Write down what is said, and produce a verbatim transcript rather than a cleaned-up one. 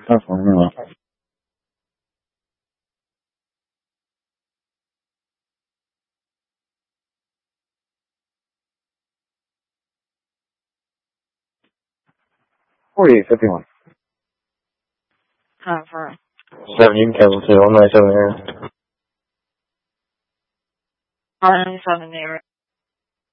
That's fine, you know. forty-eight fifty-one. Confirm. Seven, you can cancel too. I'm ninety-seven here. ninety-seven there.